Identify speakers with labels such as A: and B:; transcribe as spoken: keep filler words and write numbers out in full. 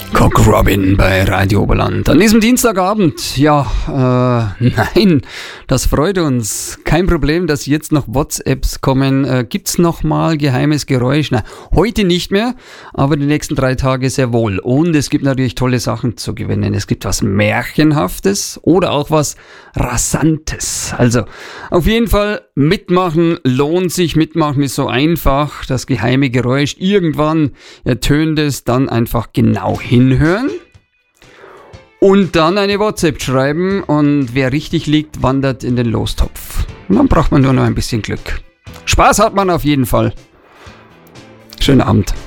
A: Cock Robin bei Radio Oberland. An diesem Dienstagabend, ja, äh, nein, das freut uns. Kein Problem, dass jetzt noch WhatsApps kommen. Äh, gibt's noch mal geheimes Geräusch? Na, heute nicht mehr, aber die nächsten drei Tage sehr wohl. Und es gibt natürlich tolle Sachen zu gewinnen. Es gibt was Märchenhaftes oder auch was Rasantes. Also, auf jeden Fall mitmachen lohnt sich. Mitmachen ist so einfach. Das geheime Geräusch, irgendwann ertönt es, dann einfach genau hinhören und dann eine WhatsApp schreiben und wer richtig liegt, wandert in den Lostopf. Und dann braucht man nur noch ein bisschen Glück. Spaß hat man auf jeden Fall. Schönen Abend.